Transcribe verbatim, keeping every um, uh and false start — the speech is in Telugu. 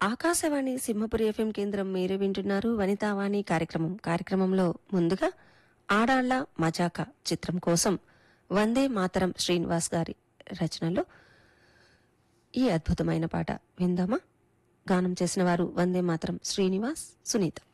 ఆకాశవాణి సింహపురి ఎఫ్ఎం కేంద్రం మీరు వింటున్నారు వనితావాణి కార్యక్రమం కార్యక్రమంలో ముందుగా ఆడాళ్ల మజాక చిత్రం కోసం వందే మాతరం శ్రీనివాస్ గారి రచనలో ఈ అద్భుతమైన పాట విందామా. గానం చేసిన వారు వందే మాతరం శ్రీనివాస్, సునీత.